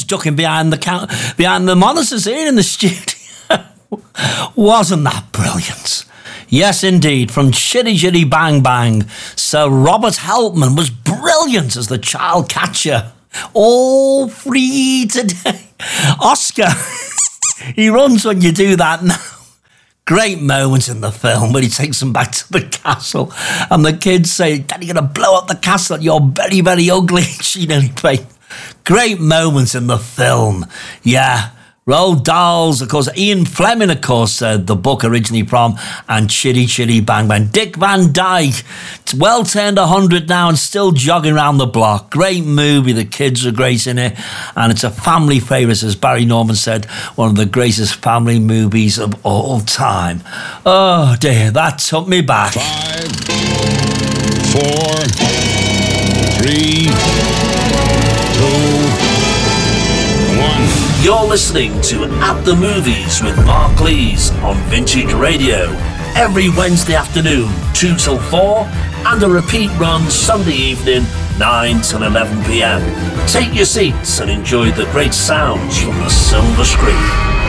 ducking behind the monitors here in the studio. Wasn't that brilliant? Yes, indeed. From Chitty Chitty Bang Bang, Sir Robert Helpman was brilliant as the child catcher. All free today. Oscar, he runs when you do that now. Great moments in the film when he takes them back to the castle and the kids say, Daddy, you're going to blow up the castle. You're very, very ugly. She nearly played. Great moments in the film. Yeah. Roald Dahl's, of course, Ian Fleming, of course, the book originally from, and Chitty Chitty Bang Bang. Dick Van Dyke, well turned 100 now and still jogging around the block. Great movie, the kids are great in it, and it's a family favourite, as Barry Norman said, one of the greatest family movies of all time. Oh dear, that took me back. 5, 4, 3, 2, 1. You're listening to At the Movies with Mark Lees on Vintage Radio every Wednesday afternoon, 2 till 4, and a repeat run Sunday evening, 9 till 11 p.m. Take your seats and enjoy the great sounds from the silver screen.